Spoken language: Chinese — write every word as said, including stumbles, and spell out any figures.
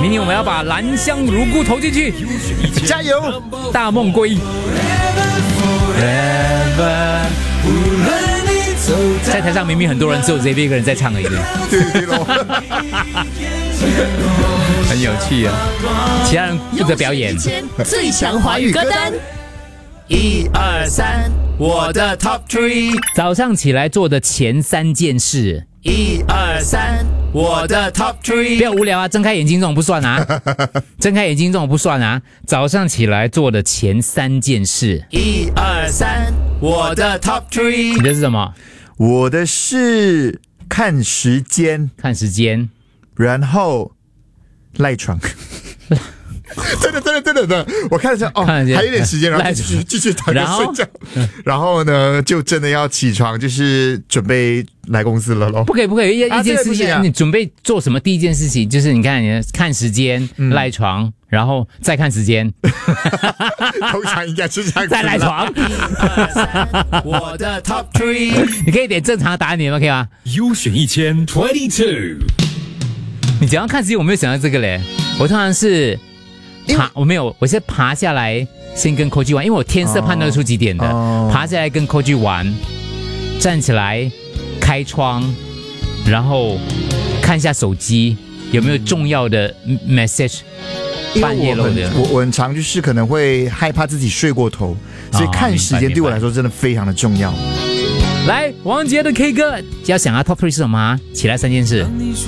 明年我们要把兰香如菇投进去， 加油！ 大梦归。在台上明明很多人，只有 Z B 一个人在唱而已。 对对喽， 很有趣啊！其他人负责表演。 最强华语歌单， 一二三，我的 Top Three。早上起来做的前三件事。一二三，我的 Top Three。不要无聊啊，睁开眼睛这种不算啊，睁开眼睛这种不算啊。早上起来做的前三件事。一二三，我的 Top Three。你的是什么？ 我的是看时间， 看时间， 然后赖床。真的真的真的真的，我看了下哦，还有点时间，然后继续继续躺着睡觉，然后呢就真的要起床，就是准备来公司了咯。 不可以不可以，一一件事情、啊、你准备做什么？第一件事情就是你看你看时间、嗯、赖床，然后再看时间， 通常应该是这样， 再赖床。我的 Top Three， 你可以点正常的答案，你们可以吗？ 优选一千 twenty two。 你讲到看时间，我没有想到这个嘞，我通常是。爬我没有，我是爬下来先跟 Koji 玩，因为我天色判断出几点的，哦、爬下来跟 Koji 玩，站起来开窗，然后看一下手机有没有重要的 message。半夜了的， 我我很常就是可能会害怕自己睡过头，所以看时间对我来说真的非常的重要。 来，王杰的 K 歌，要想啊 Top Three 是什么？起来三件事。